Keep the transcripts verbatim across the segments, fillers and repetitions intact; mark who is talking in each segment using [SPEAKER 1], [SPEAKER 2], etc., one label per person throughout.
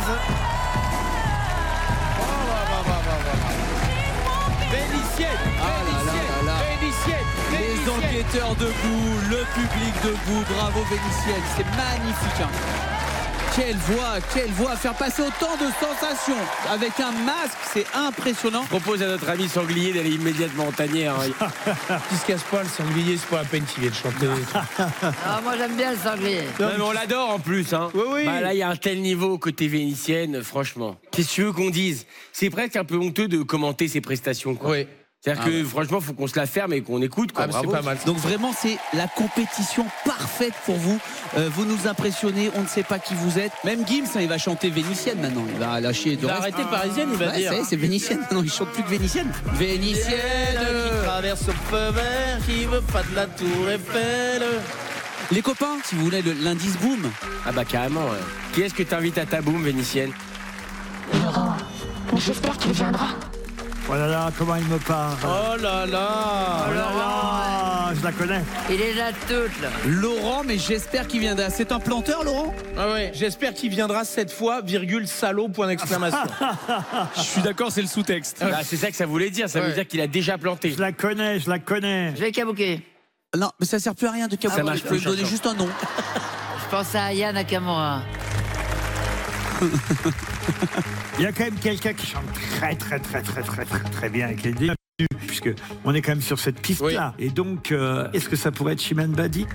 [SPEAKER 1] Vénitienne, Vénitienne,
[SPEAKER 2] Les enquêteurs debout, le public debout, bravo Vénitienne, c'est magnifique. Hein. Quelle voix, quelle voix, faire passer autant de sensations avec un masque, c'est impressionnant.
[SPEAKER 1] Je propose à notre ami Sanglier d'aller immédiatement en tanière.
[SPEAKER 3] Qui se casse pas le Sanglier, c'est pas la peine qu'il vienne chanter.
[SPEAKER 4] Ah, moi j'aime bien le Sanglier.
[SPEAKER 1] Non, mais on l'adore en plus. Hein.
[SPEAKER 3] Oui, oui.
[SPEAKER 1] Bah, là, il y a un tel niveau côté Vénitienne, franchement. Qu'est-ce que tu veux qu'on dise? C'est presque un peu honteux de commenter ses prestations. Quoi.
[SPEAKER 3] Oui.
[SPEAKER 1] C'est-à-dire
[SPEAKER 2] Ah
[SPEAKER 1] que
[SPEAKER 2] ouais.
[SPEAKER 1] franchement, il faut qu'on se la ferme et qu'on écoute. Quoi.
[SPEAKER 3] Ah,
[SPEAKER 1] Bravo.
[SPEAKER 3] c'est pas mal.
[SPEAKER 2] Donc vraiment, c'est la compétition parfaite pour vous. Euh, vous nous impressionnez, on ne sait pas qui vous êtes. Même Gims, hein, il va chanter Vénitienne maintenant. Il va lâcher de
[SPEAKER 3] Il va
[SPEAKER 2] reste.
[SPEAKER 3] arrêter Parisienne, il va
[SPEAKER 2] Ouais,
[SPEAKER 3] dire.
[SPEAKER 2] ça y est, c'est Vénitienne. Non, il chante plus que Vénitienne. Vénitienne.
[SPEAKER 3] Qui traverse au feu vert, qui veut pas de la tour Eiffel.
[SPEAKER 2] Les copains, si vous voulez le- l'indice boom.
[SPEAKER 1] Ah bah carrément. Ouais. Qui est-ce que t'invites à ta boum, Vénitienne?
[SPEAKER 5] Laurent, mais j'espère qu'il viendra.
[SPEAKER 6] Oh là là, comment il me parle.
[SPEAKER 3] Oh là là.
[SPEAKER 6] Oh là là, je la connais.
[SPEAKER 4] Il est là toute là.
[SPEAKER 2] Laurent, mais j'espère qu'il viendra. C'est un planteur, Laurent?
[SPEAKER 3] Ah ouais, j'espère qu'il viendra cette fois, virgule, salaud, point d'exclamation.
[SPEAKER 2] Je suis d'accord, c'est le sous-texte.
[SPEAKER 1] Bah, c'est ça que ça voulait dire. Ça
[SPEAKER 3] Ouais.
[SPEAKER 1] veut dire qu'il a déjà planté.
[SPEAKER 6] Je la connais, je la connais.
[SPEAKER 4] Je vais kabouker.
[SPEAKER 2] Non, mais ça sert plus à rien de cabouer.
[SPEAKER 1] Ça marche
[SPEAKER 2] Je peux
[SPEAKER 1] plus,
[SPEAKER 2] me donner
[SPEAKER 1] chanson.
[SPEAKER 2] juste un nom.
[SPEAKER 4] Je pense à Aya Nakamura.
[SPEAKER 6] Il y a quand même quelqu'un qui chante très très très très très très très bien avec les débuts, puisque on est quand même sur cette piste-là. Et donc, euh, est-ce que ça pourrait être Chimène Badi?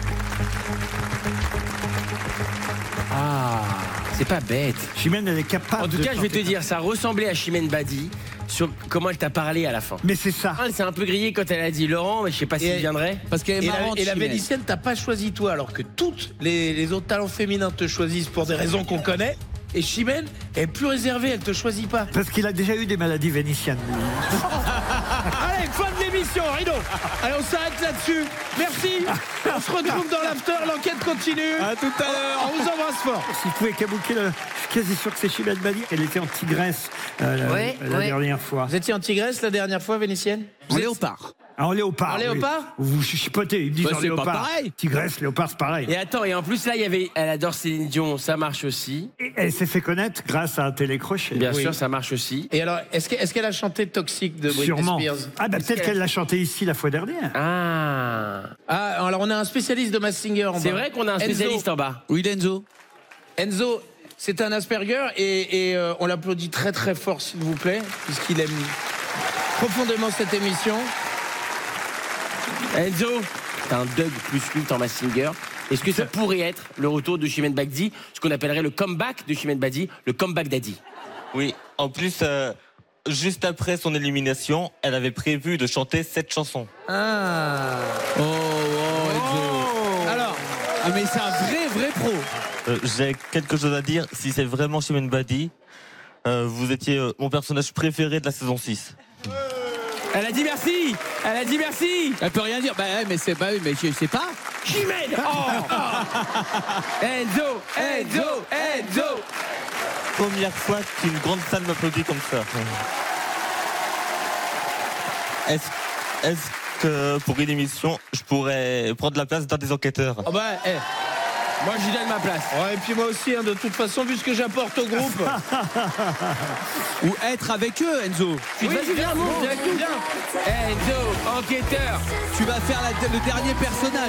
[SPEAKER 1] Ah, c'est pas bête.
[SPEAKER 6] Chimène, elle est capable.
[SPEAKER 1] En tout
[SPEAKER 6] de
[SPEAKER 1] cas, je vais te
[SPEAKER 6] chanter.
[SPEAKER 1] dire, ça ressemblait à Chimène Badi sur comment elle t'a parlé à la fin.
[SPEAKER 6] Mais c'est ça.
[SPEAKER 1] Elle s'est un peu grillée quand elle a dit Laurent, mais je sais pas s'il
[SPEAKER 3] Et-
[SPEAKER 1] viendrait.
[SPEAKER 2] Parce qu'elle est
[SPEAKER 3] Et la,
[SPEAKER 2] marrante.
[SPEAKER 3] et la
[SPEAKER 2] Chimène.
[SPEAKER 3] Vénitienne, t'as pas choisi toi, alors que toutes les, les autres talents féminins te choisissent pour des raisons qu'on connaît. Et Chimène est plus réservée, elle te choisit pas.
[SPEAKER 6] Parce qu'il a déjà eu des maladies vénitiennes.
[SPEAKER 3] Allez, fin de l'émission, Rideau. Allez, on s'arrête là-dessus. Merci. On se retrouve dans l'after, l'enquête continue.
[SPEAKER 2] À tout à l'heure.
[SPEAKER 3] On vous embrasse fort.
[SPEAKER 6] Si vous pouvez kabouker, le... je suis quasi sûr que c'est Chimène Badi. Elle était en tigresse euh, la,
[SPEAKER 4] Oui,
[SPEAKER 6] la
[SPEAKER 4] oui.
[SPEAKER 6] dernière fois.
[SPEAKER 3] Vous étiez en tigresse la dernière fois, Vénitienne?
[SPEAKER 2] En léopard.
[SPEAKER 6] Ah, en léopard.
[SPEAKER 3] En léopard
[SPEAKER 6] oui. Vous chipotez, ils me disent
[SPEAKER 2] Bah,
[SPEAKER 6] en
[SPEAKER 2] c'est pas
[SPEAKER 6] léopard.
[SPEAKER 2] pareil.
[SPEAKER 6] Tigresse, léopard, c'est pareil.
[SPEAKER 1] Et attends, et en plus là, il y avait, elle adore Céline Dion, ça marche aussi.
[SPEAKER 6] Et elle s'est fait connaître grâce à un télécrochet.
[SPEAKER 1] Bien
[SPEAKER 3] Oui.
[SPEAKER 1] sûr, ça marche aussi.
[SPEAKER 3] Et alors, est-ce que- est-ce qu'elle a chanté Toxic de Britney
[SPEAKER 6] Sûrement.
[SPEAKER 3] Spears?
[SPEAKER 6] Ah, bah peut-être
[SPEAKER 1] qu'elle-
[SPEAKER 6] qu'elle l'a chanté ici la fois dernière.
[SPEAKER 1] Ah,
[SPEAKER 3] Ah, alors on a un spécialiste de Mass Singer en
[SPEAKER 1] c'est
[SPEAKER 3] bas.
[SPEAKER 1] vrai qu'on a un
[SPEAKER 3] Enzo.
[SPEAKER 1] spécialiste en bas.
[SPEAKER 2] Oui, Denzo.
[SPEAKER 3] Enzo, c'est un Asperger et, et, euh, on l'applaudit très très fort, s'il vous plaît, puisqu'il aime profondément cette émission.
[SPEAKER 1] Enzo, t'as un Doug plus huit en Massinger. Est-ce que ça pourrait être le retour de Chimène Badi, ce qu'on appellerait le comeback de Chimène Badi, le comeback Daddy?
[SPEAKER 7] Oui, en plus, euh, juste après son élimination, elle avait prévu de chanter cette chanson.
[SPEAKER 3] Ah.
[SPEAKER 2] Oh, oh, Enzo.
[SPEAKER 3] Alors,
[SPEAKER 2] Ah, mais c'est un vrai, vrai pro.
[SPEAKER 7] Euh, J'ai quelque chose à dire. Si c'est vraiment Chimène Badi, euh, vous étiez euh, mon personnage préféré de la saison six.
[SPEAKER 1] Elle a dit merci. Elle a dit merci.
[SPEAKER 2] Elle peut rien dire. Bah, ouais, mais c'est pas, mais je sais pas.
[SPEAKER 1] Chimène. Oh, Enzo, Enzo, Enzo.
[SPEAKER 7] Première fois qu'une grande salle m'applaudit comme ça. Est-ce est-ce que pour une émission, je pourrais prendre la place d'un des enquêteurs?
[SPEAKER 3] oh bah, eh.
[SPEAKER 1] Moi, je lui donne ma place.
[SPEAKER 3] Ouais, et puis moi aussi, hein, de toute façon, vu ce que j'apporte au groupe.
[SPEAKER 2] Ou être avec eux, Enzo.
[SPEAKER 1] Tu
[SPEAKER 3] Oui,
[SPEAKER 1] vas viens,
[SPEAKER 3] viens,
[SPEAKER 1] viens avec nous.
[SPEAKER 3] viens.
[SPEAKER 1] Enzo, enquêteur.
[SPEAKER 2] Tu vas faire la- le dernier personnage.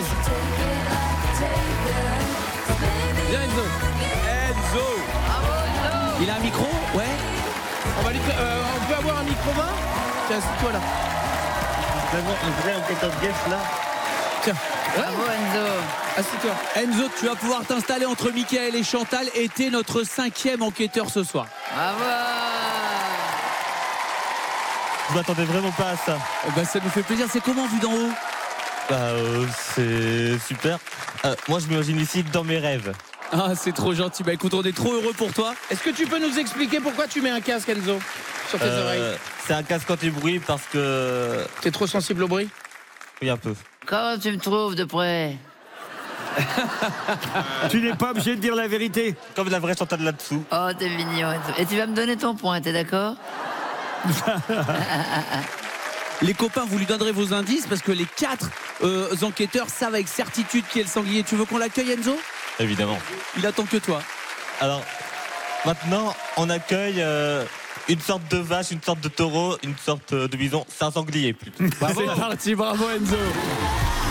[SPEAKER 3] Viens, Enzo.
[SPEAKER 2] Enzo. Il a un micro? Ouais.
[SPEAKER 3] On, va lui pré- euh, on peut avoir un micro-bain? Tiens, c'est toi là.
[SPEAKER 7] Un vrai enquêteur de guest là.
[SPEAKER 3] Tiens.
[SPEAKER 4] Bravo Enzo.
[SPEAKER 3] Assieds-toi.
[SPEAKER 2] Enzo, tu vas pouvoir t'installer entre Mickaël et Chantal et t'es notre cinquième enquêteur ce soir.
[SPEAKER 4] Bravo.
[SPEAKER 7] Je m'attendais vraiment pas à ça.
[SPEAKER 2] Eh ben, ça nous fait plaisir. C'est comment vu d'en haut?
[SPEAKER 7] Bah, euh, c'est super. Euh, moi, je m'imagine ici dans mes rêves.
[SPEAKER 2] Ah, c'est trop gentil. Bah écoute, on est trop heureux pour toi.
[SPEAKER 3] Est-ce que tu peux nous expliquer pourquoi tu mets un casque, Enzo, sur tes
[SPEAKER 7] Euh,
[SPEAKER 3] oreilles?
[SPEAKER 7] c'est un casque anti-bruit parce que...
[SPEAKER 3] T'es trop sensible au bruit?
[SPEAKER 7] Oui, un peu.
[SPEAKER 4] Comment tu me trouves de près?
[SPEAKER 6] Tu n'es pas obligé de dire la vérité.
[SPEAKER 7] Comme la vraie Chantal là-dessous.
[SPEAKER 4] Oh, t'es mignon Enzo. Et tu vas me donner ton point, t'es d'accord?
[SPEAKER 2] Les copains, vous lui donnerez vos indices parce que les quatre euh, enquêteurs savent avec certitude qui est le sanglier. Tu veux qu'on l'accueille, Enzo?
[SPEAKER 7] Évidemment.
[SPEAKER 2] Il attend que toi.
[SPEAKER 7] Alors, Maintenant, on accueille euh, une sorte de vache, une sorte de taureau, une sorte de bison, c'est un sanglier plutôt.
[SPEAKER 2] C'est parti, bravo Enzo.